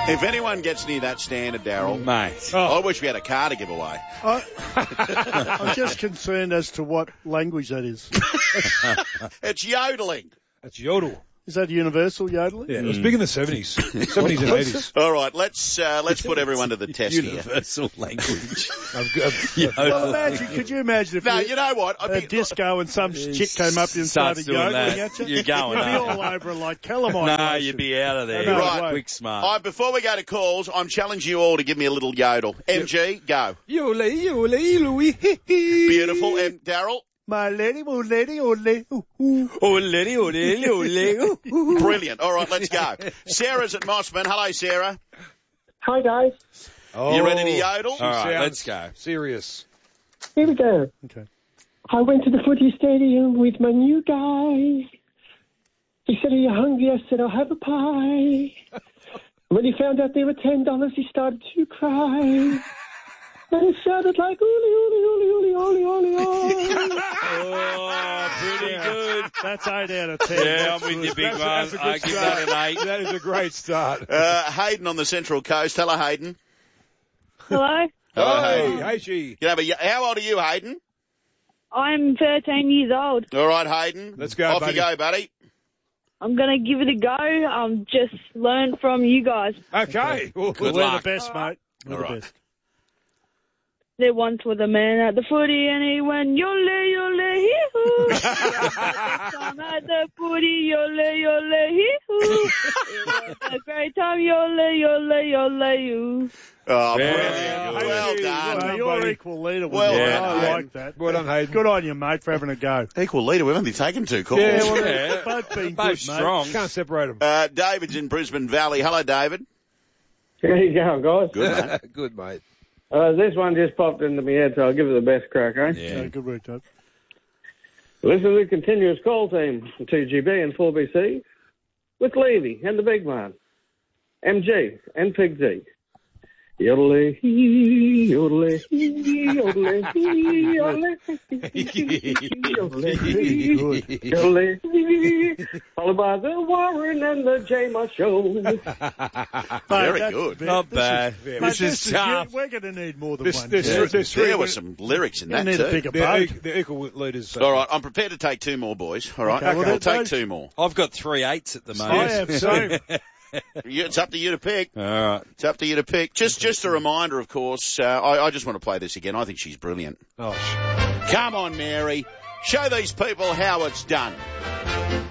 If anyone gets near that standard, Daryl, Mate. I wish we had a car to give away. I'm just concerned as to what language that is. It's yodeling. That's yodel. Is that universal yodeling? Yeah, it was big in the 70s. 70s and 80s. All right, let's put everyone to the test here. Universal language. Well, could you imagine if No, you know what? a disco and some chick came up and started doing yodeling that. at you? You're going You'd be home. all over it like calamine. No, you'd be out of there. No, Right. Quick smart. All right, before we go to calls, I'm challenging you all to give me a little yodel. MG, go. Yole, Louis. Beautiful. And Daryl? My lady, oh lady, oh lady. Brilliant. All right, let's go. Sarah's at Mossman. Hello, Sarah. Hi, guys. You ready to yodel? All right, Sounds let's go. Serious. Here we go. Okay. I went to the footy stadium with my new guy. He said, are you hungry? I said, I'll have a pie. When he found out they were $10, he started to cry. And it sounded like, ooly, ooly, ooly, ooly, ooly, ooly, ooly. Oh, pretty good. That's 8 out of 10. Yeah, I'm with you, big one. That's a good I give that start. an 8. That is a great start. Hayden on the Central Coast. Hello, Hayden. Hello, Hello, Hey, Hayden. hey, she. How old are you, Hayden? I'm 13 years old. All right, Hayden. Let's go, Off buddy. you go, buddy. I'm going to give it a go. Just learn from you guys. Okay. Good We're luck. the best, mate. We're All the right. best. There once was a man at the footy and he went, yole, yole, hee-hoo. Time at the footy, yole, yole, hee-hoo. It was a great time, yole, yole, yole, you. Oh, Yeah. brilliant. Well Hayden. done. Well You're buddy. equal leader. Well Well, done, I Hayden. like that. Well done, Hayden. Good on you, mate, for having a go. Equal leader. We've only taken 2 calls. Yeah, well, Yeah. they've both been Both good, strong. Can't separate them. David's in Brisbane Valley. Hello, David. How you going, guys? Good, mate. Good, mate. This one just popped into my head, so I'll give it the best crack, eh? mate. Yeah. Good work, Dave. Listen to the continuous call team, 2GB and 4BC, with Levy and the big man, MG and Pig D. Yodelay, yodelay, yodelay, yodelay, yodelay, yodelay, followed by the Warren and the J-Ma show. Very That's good. Not bad. Mate, This is tough. We're going to need more than This- one. this- Yeah. this- three There were win- some lyrics in You that need a too. bigger They're, boat. they're equal leaders. All right, I'm prepared to take 2 more, boys. All right, Okay, well, I'll take those- 2 more. I've got 3 8s at the moment. I have so. It's up to you to pick. All right. It's up to you to pick. Just a reminder, of course. I just want to play this again. I think she's brilliant. Oh, Come on, Mary. Show these people how it's done.